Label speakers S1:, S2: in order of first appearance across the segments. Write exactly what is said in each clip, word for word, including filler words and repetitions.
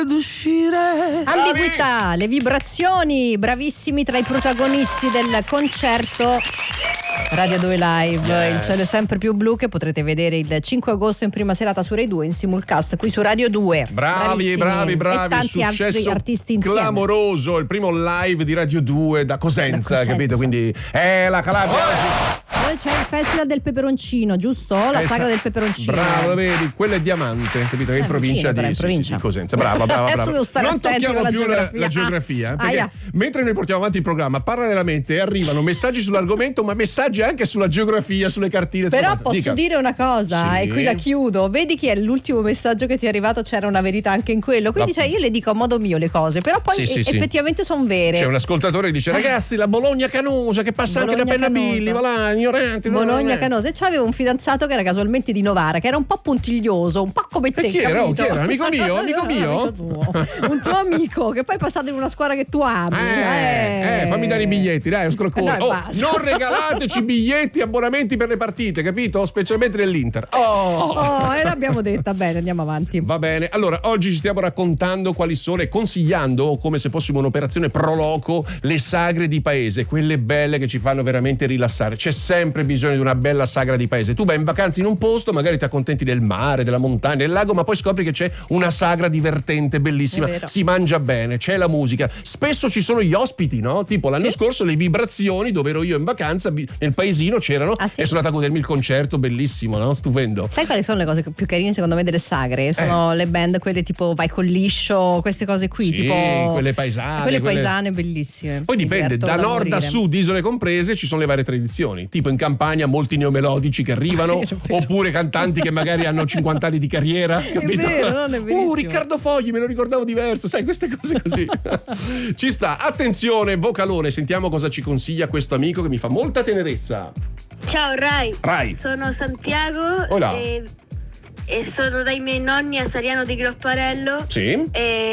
S1: Ambiguità, le vibrazioni, bravissimi tra i protagonisti del concerto Radio due Live. Yes. Il cielo è sempre più blu, che potrete vedere il cinque agosto in prima serata su Rai due in simulcast qui su Radio due.
S2: Bravi, bravi, bravi,
S1: e tanti
S2: successo
S1: altri artisti insieme.
S2: Clamoroso, il primo live di Radio due da Cosenza, da Cosenza. Capito? Quindi eh la Calabria oggi.
S1: Poi c'è il Festival del Peperoncino, giusto? La sagra del peperoncino.
S2: Bravo, vedi, quello è Diamante, capito? Che è in provincia di, sì, sì, di Cosenza. Brava, brava, brava. Non tocchiamo più la geografia, la geografia perché ah, yeah. mentre noi portiamo avanti il programma, parallelamente arrivano messaggi sull'argomento, ma messaggi anche sulla geografia, sulle cartine.
S1: Però posso
S2: Dica.
S1: dire una cosa, sì. e qui la chiudo. Vedi che è l'ultimo messaggio che ti è arrivato, c'era una verità anche in quello. Quindi la... cioè, io le dico a modo mio le cose, però poi sì, e- sì, effettivamente sì. sono vere.
S2: C'è un ascoltatore che dice: ragazzi, la Bologna Canosa che passa Bologna anche da Pennabilli, va là, ignoranti.
S1: Bologna Canosa. E c'aveva un fidanzato che era casualmente di Novara, che era un po' puntiglioso, un po' come te.
S2: E chi era? Oh, chi era? Amico mio? Amico mio?
S1: Amico tuo. Un tuo amico che poi è passato in una squadra che tu ami.
S2: Eh, eh fammi dare i biglietti, dai, è scroccone.
S1: No,
S2: oh, non regalateci biglietti, abbonamenti per le partite, capito? Specialmente dell'Inter. Oh,
S1: oh e l'abbiamo detta. Bene, andiamo avanti.
S2: Va bene. Allora, oggi ci stiamo raccontando quali sono e consigliando, come se fossimo un'operazione pro loco, le sagre di paese, quelle belle che ci fanno veramente rilassare. C'è sempre bisogno di una bella sagra di paese. Tu vai in vacanza in un posto, magari ti accontenti del mare, della montagna, del lago, ma poi scopri che c'è una sagra divertente, bellissima. Si mangia bene, c'è la musica. Spesso ci sono gli ospiti, no? Tipo l'anno sì. scorso le vibrazioni, dove ero io in vacanza, nel paesino c'erano ah, sì? e sono andato a godermi il concerto, bellissimo, no? Stupendo.
S1: Sai quali sono le cose più carine secondo me delle sagre? Sono eh. le band, quelle tipo Vai con liscio, queste cose qui,
S2: sì,
S1: tipo
S2: quelle paesane.
S1: Quelle paesane quelle... bellissime.
S2: Poi dipende, da nord morire. a sud, isole comprese, ci sono le varie tradizioni. Tipo in Campania molti neomelodici che arrivano, vero, vero. oppure cantanti che magari hanno cinquanta anni di carriera, capito?
S1: È vero, non è
S2: uh, Riccardo Fogli, me lo ricordavo diverso, sai, queste cose così. Ci sta, attenzione, vocalone, sentiamo cosa ci consiglia questo amico che mi fa molta tenerezza.
S3: Ciao Rai,
S2: Rai.
S3: sono Santiago e, e sono dai miei nonni a Sariano di Gropparello.
S2: Sì.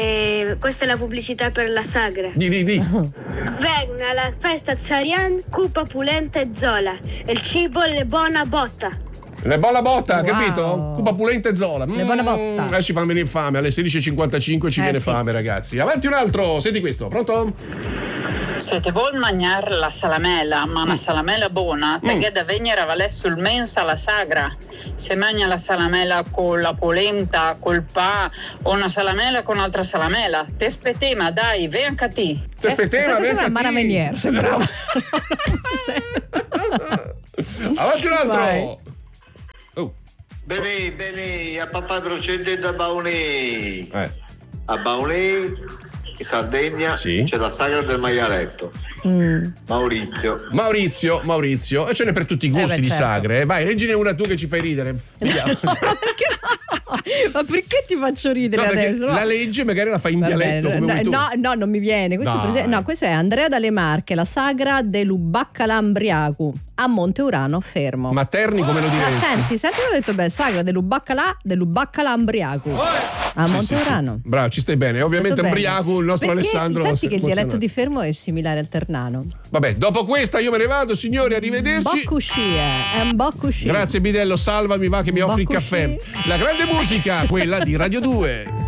S3: E questa è la pubblicità per la sagra.
S2: Di di di.
S3: Venga alla festa Sarian, cupa pulenta e zola. Il cibo le buona botta.
S2: Le buona botta,
S1: wow.
S2: capito? Cupa pulenta e zola.
S1: Le buona botta.
S2: Mm, eh, ci fanno venire fame, alle sedici e cinquantacinque ci
S1: eh,
S2: viene
S1: sì.
S2: fame, ragazzi. Avanti un altro, senti questo, pronto?
S4: Se ti vuol mangiare la salamela, ma una salamela buona, perché mm. da venire a valere sul mensa la sagra. Se mangia la salamela con la polenta, col pa, o una salamela con un'altra salamela, te aspettima, dai, vai anche a te.
S2: Te aspettima,
S1: eh,
S2: vai anche a te.
S1: Mara Menier, sembrava.
S2: Avanti un altro.
S5: Vai. Oh. Bene, bene, a papà procede da Baunei.
S2: Eh.
S5: A Baunei, in Sardegna,
S2: sì.
S5: c'è la sagra del maialetto.
S1: Mm.
S5: Maurizio.
S2: Maurizio, Maurizio. E ce n'è per tutti i gusti eh beh, di certo. sagre. Vai, leggine una tu che ci fai ridere. Vediamo.
S1: No, perché no? Ma perché ti faccio ridere
S2: no,
S1: adesso?
S2: La legge magari la fai in Va dialetto bene, come
S1: no,
S2: tu.
S1: no, no, non mi viene. Questo,
S2: no.
S1: prese- no, questo è Andrea dalle Marche, la sagra dell'Ubaccalambriacu a Monte Urano Fermo.
S2: Ma Terni come lo diresti?
S1: Ah, senti, senti che ho detto beh, sagra dell'Ubaccalà, dell'Ubaccalambriacu a
S2: sì,
S1: Monte
S2: sì,
S1: Urano.
S2: Sì. Bravo, ci stai bene. Ovviamente Ambriacu, il nostro
S1: Perché
S2: Alessandro.
S1: Senti che il dialetto di Fermo è similare al ternano.
S2: Vabbè, dopo questa io me ne vado, signori, arrivederci.
S1: Bocuscie, è un bocuscie.
S2: Grazie Bidello, salvami, va che mi offri il caffè. La grande musica, quella di Radio due.